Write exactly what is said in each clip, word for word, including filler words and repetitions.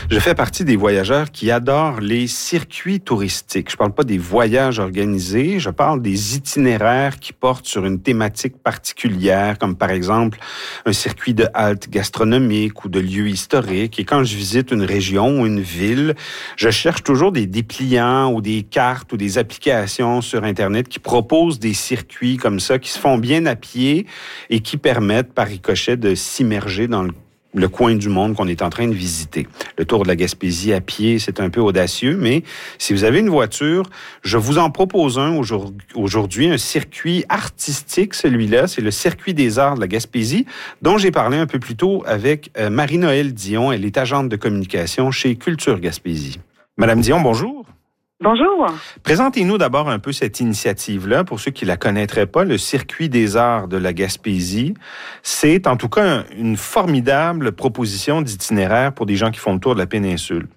Je fais partie des voyageurs qui adorent les circuits touristiques. Je ne parle pas des voyages organisés, je parle des itinéraires qui portent sur une thématique particulière, comme par exemple un circuit de halte gastronomique ou de lieux historiques. Et quand je visite une région ou une ville, je cherche toujours des dépliants ou des cartes ou des applications sur Internet qui proposent des circuits comme ça, qui se font bien à pied et qui permettent par ricochet de s'immerger dans le le coin du monde qu'on est en train de visiter. Le Tour de la Gaspésie à pied, c'est un peu audacieux, mais si vous avez une voiture, je vous en propose un aujourd'hui, un circuit artistique, celui-là, c'est le Circuit des Arts de la Gaspésie, dont j'ai parlé un peu plus tôt avec Marie-Noëlle Dion. Elle est agente de communication chez Culture Gaspésie. Madame Dion, bonjour. Bonjour. Présentez-nous d'abord un peu cette initiative-là. Pour ceux qui la connaîtraient pas, le Circuit des Arts de la Gaspésie, c'est en tout cas une formidable proposition d'itinéraire pour des gens qui font le tour de la péninsule.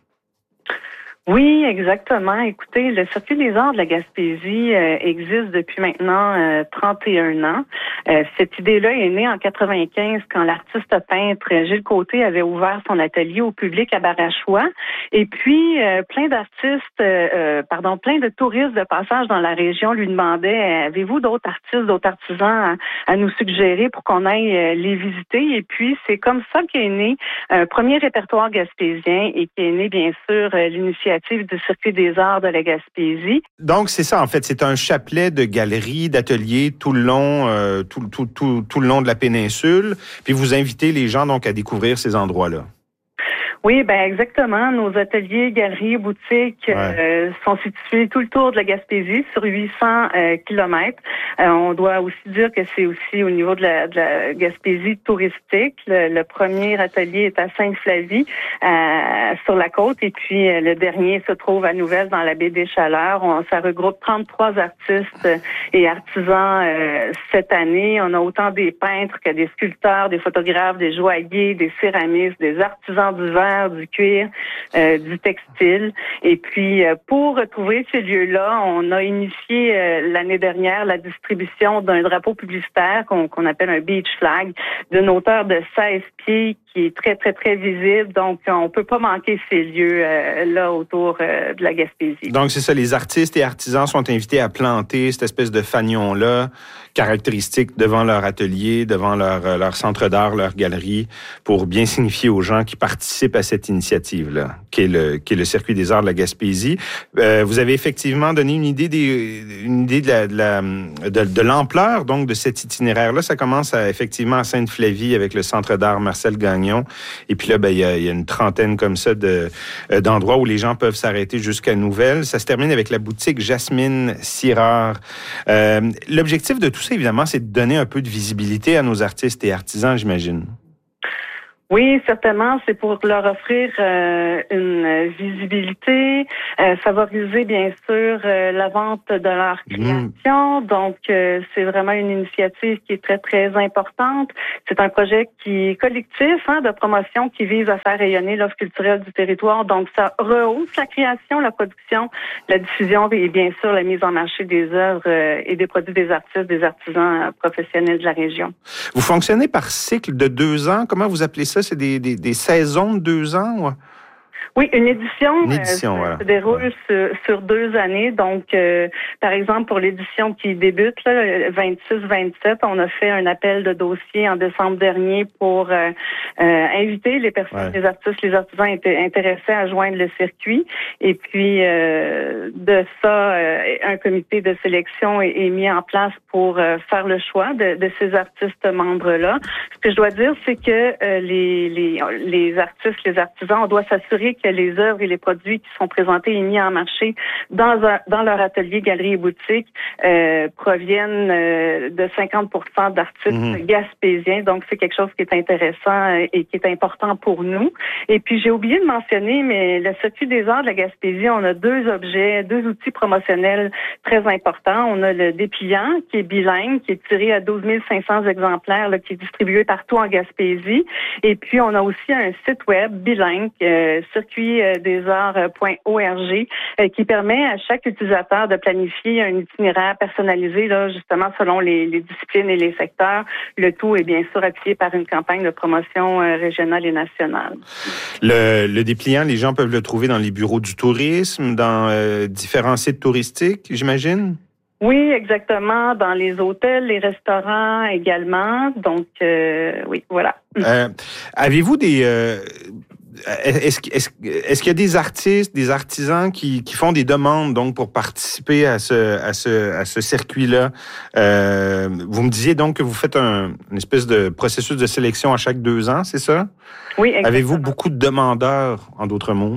Oui, exactement. Écoutez, le Circuit des Arts de la Gaspésie euh, existe depuis maintenant euh, trente et un ans. Euh, cette idée-là est née en quatre-vingt-quinze quand l'artiste peintre Gilles Côté avait ouvert son atelier au public à Barachois. Et puis, euh, plein d'artistes, euh, pardon, plein de touristes de passage dans la région lui demandaient « Avez-vous d'autres artistes, d'autres artisans à, à nous suggérer pour qu'on aille euh, les visiter? » Et puis, c'est comme ça qu'est né un premier répertoire gaspésien et qu'est né, bien sûr, euh, l'initiative du Circuit des Arts de la Gaspésie. Donc, c'est ça, en fait. C'est un chapelet de galeries, d'ateliers tout le long, euh, tout, tout, tout, tout le long de la péninsule. Puis vous invitez les gens, donc, à découvrir ces endroits-là. Oui, ben exactement. Nos ateliers, galeries, boutiques ouais. euh, sont situés tout le tour de la Gaspésie sur huit cents euh, kilomètres. Euh, on doit aussi dire que c'est aussi au niveau de la, de la Gaspésie touristique. Le, le premier atelier est à Sainte-Flavie, euh, sur la côte, et puis euh, le dernier se trouve à Nouvelle, dans la baie des Chaleurs. On, ça regroupe trente-trois artistes et artisans euh, cette année. On a autant des peintres que des sculpteurs, des photographes, des joailliers, des céramistes, des artisans du verre, du cuir, euh, du textile. Et puis, euh, pour retrouver ces lieux-là, on a initié euh, l'année dernière la distribution d'un drapeau publicitaire qu'on, qu'on appelle un beach flag, d'une hauteur de seize pieds, qui est très, très, très visible. Donc, on peut pas manquer ces lieux-là euh, autour euh, de la Gaspésie. Donc, c'est ça, les artistes et artisans sont invités à planter cette espèce de fanion-là, caractéristique devant leur atelier, devant leur, leur centre d'art, leur galerie, pour bien signifier aux gens qui participent à cette initiative-là, qui est le, qui est le Circuit des Arts de la Gaspésie. Euh, vous avez effectivement donné une idée des, une idée de, la, de, la, de, de l'ampleur, donc, de cet itinéraire-là. Ça commence à, effectivement à Sainte-Flavie avec le centre d'art Marcel Gagnon. Et puis là, ben, il y a, il y a une trentaine comme ça de, euh, d'endroits où les gens peuvent s'arrêter jusqu'à Nouvelle. Ça se termine avec la boutique Jasmine Sirard. Euh, l'objectif de tout ça, évidemment, c'est de donner un peu de visibilité à nos artistes et artisans, j'imagine. Oui, certainement. C'est pour leur offrir euh, une visibilité, euh, favoriser bien sûr euh, la vente de leur création. Mmh. Donc, euh, c'est vraiment une initiative qui est très, très importante. C'est un projet qui est collectif, hein, de promotion qui vise à faire rayonner l'offre culturelle du territoire. Donc, ça rehausse la création, la production, la diffusion et bien sûr la mise en marché des œuvres euh, et des produits des artistes, des artisans euh, professionnels de la région. Vous fonctionnez par cycle de deux ans. Comment vous appelez ça? C'est des, des, des saisons de deux ans? Ou... Oui, une édition, une édition euh, voilà. se déroule ouais. sur, sur deux années. Donc, euh, par exemple, pour l'édition qui débute, là, vingt-six vingt-sept, on a fait un appel de dossier en décembre dernier pour euh, euh, inviter les personnes, ouais. les artistes, les artisans étaient intéressés à joindre le circuit. Et puis, euh, de ça, euh, un comité de sélection est, est mis en place pour euh, faire le choix de, de ces artistes membres-là. Ce que je dois dire, c'est que euh, les, les, les artistes, les artisans, on doit s'assurer que les œuvres et les produits qui sont présentés et mis en marché dans, un, dans leur atelier, galerie et boutique euh, proviennent euh, de cinquante pour cent d'artistes mmh. gaspésiens. Donc, c'est quelque chose qui est intéressant et qui est important pour nous. Et puis, j'ai oublié de mentionner, mais le Circuit des Arts de la Gaspésie, on a deux objets, deux outils promotionnels très importants. On a le dépliant qui est bilingue, qui est tiré à douze mille cinq cents exemplaires, là, qui est distribué partout en Gaspésie. Et puis, on a aussi un site web bilingue, euh, circuit circuit des arts point org qui permet à chaque utilisateur de planifier un itinéraire personnalisé, là, justement selon les, les disciplines et les secteurs. Le tout est bien sûr appuyé par une campagne de promotion régionale et nationale. Le, le dépliant, les gens peuvent le trouver dans les bureaux du tourisme, dans euh, différents sites touristiques, j'imagine? Oui, exactement. Dans les hôtels, les restaurants également. Donc, euh, oui, voilà. Euh, avez-vous des... Euh, est-ce, est-ce, est-ce qu'il y a des artistes, des artisans qui, qui font des demandes donc pour participer à ce, à ce, à ce circuit-là? Euh, vous me disiez donc que vous faites un, une espèce de processus de sélection à chaque deux ans, c'est ça? Oui, exactement. Avez-vous beaucoup de demandeurs, en d'autres mots?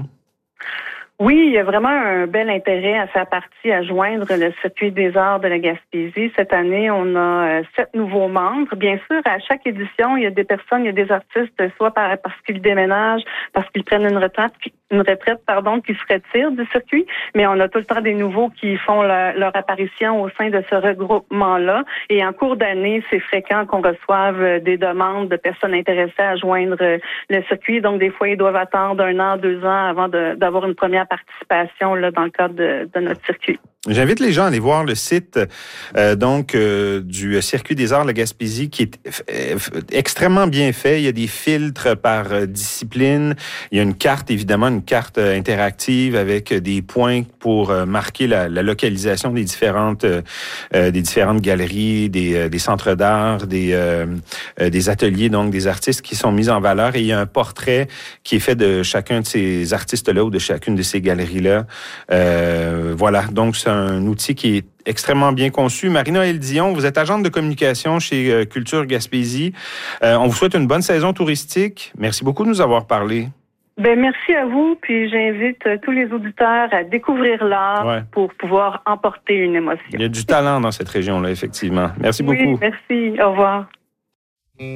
Oui, il y a vraiment un bel intérêt à faire partie, à joindre le circuit des arts de la Gaspésie. Cette année, on a euh, sept nouveaux membres. Bien sûr, à chaque édition, il y a des personnes, il y a des artistes, soit par, parce qu'ils déménagent, parce qu'ils prennent une retraite, une retraite, pardon, qui se retirent du circuit. Mais on a tout le temps des nouveaux qui font leur, leur apparition au sein de ce regroupement-là. Et en cours d'année, c'est fréquent qu'on reçoive des demandes de personnes intéressées à joindre le circuit. Donc, des fois, ils doivent attendre un an, deux ans avant de, d'avoir une première participation là, dans le cadre de, de notre circuit. J'invite les gens à aller voir le site euh, donc euh, du Circuit des arts de la Gaspésie qui est f- extrêmement bien fait. Il y a des filtres par euh, discipline. Il y a une carte, évidemment, une carte euh, interactive avec des points pour euh, marquer la, la localisation des différentes euh, des différentes galeries, des, euh, des centres d'art, des euh, euh, des ateliers, donc des artistes qui sont mis en valeur. Et il y a un portrait qui est fait de chacun de ces artistes-là ou de chacune de ces galeries-là. Euh, voilà, donc c'est un outil qui est extrêmement bien conçu. Marie-Noëlle Dion, vous êtes agente de communication chez Culture Gaspésie. Euh, on vous souhaite une bonne saison touristique. Merci beaucoup de nous avoir parlé. Ben merci à vous, puis j'invite tous les auditeurs à découvrir l'art ouais. pour pouvoir emporter une émotion. Il y a du talent dans cette région-là, effectivement. Merci oui, beaucoup. Merci, au revoir.